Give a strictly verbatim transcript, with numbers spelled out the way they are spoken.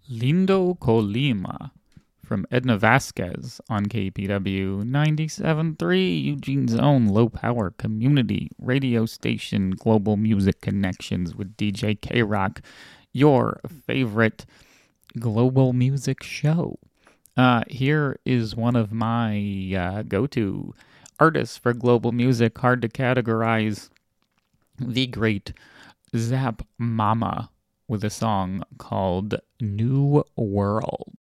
Lindo Colima from Edna Vasquez on K P W ninety-seven point three, Eugene's own low-power community radio station, Global Music Connections with D J K-Rock, your favorite global music show. Uh, here is one of my uh, go-to artists for global music, hard to categorize, the great Zap Mama, with a song called New World.